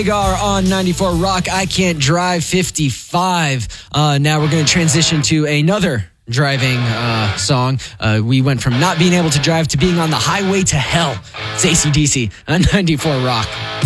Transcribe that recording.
Hagar on 94 Rock, I Can't Drive 55. Now we're going to transition to another driving song. We went from not being able to drive to being on the highway to hell. It's AC/DC on 94 Rock.